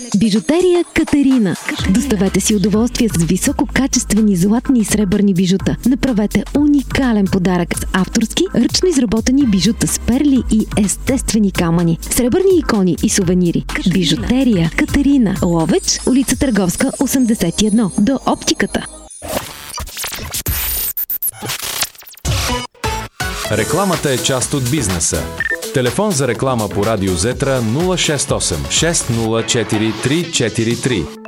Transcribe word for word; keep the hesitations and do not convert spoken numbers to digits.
Бижутерия Катерина. Доставете си удоволствие с висококачествени златни и сребърни бижута. Направете уникален подарък с авторски, ръчно изработени бижута с перли и естествени камъни, сребърни икони и сувенири. Бижутерия Катерина. Ловеч, улица Търговска, осемдесет и едно, до оптиката. Рекламата е част от бизнеса. Телефон за реклама по Радио Зетра нула шест осем шест нула четири три четири три.